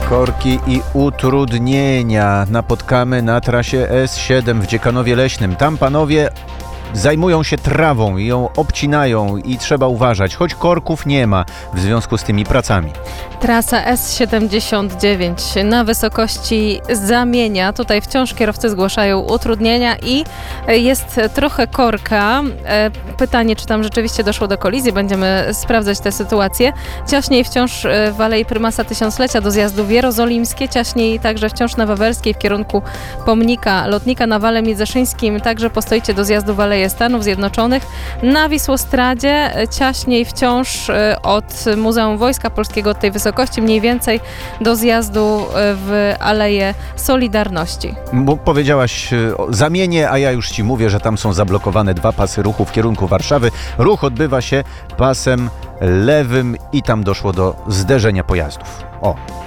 Korki i utrudnienia napotkamy na trasie S7 w Dziekanowie Leśnym. Tam panowie zajmują się trawą i ją obcinają i trzeba uważać, choć korków nie ma w związku z tymi pracami. Trasa S79 na wysokości Zamienia. Tutaj wciąż kierowcy zgłaszają utrudnienia i jest trochę korka. Pytanie, czy tam rzeczywiście doszło do kolizji. Będziemy sprawdzać tę sytuację. Ciaśniej wciąż w Alei Prymasa Tysiąclecia do zjazdu w Jerozolimskie. Ciaśniej także wciąż na Wawelskiej w kierunku pomnika lotnika na Wale Miedzeszyńskim. Także postoicie do zjazdu w Aleję Stanów Zjednoczonych. Na Wisłostradzie ciaśniej wciąż od Muzeum Wojska Polskiego, od tej wysokości mniej więcej do zjazdu w Aleję Solidarności. Bo powiedziałaś Zamienie, a ja już ci mówię, że tam są zablokowane 2 pasy ruchu w kierunku Warszawy. Ruch odbywa się pasem lewym i tam doszło do zderzenia pojazdów. O.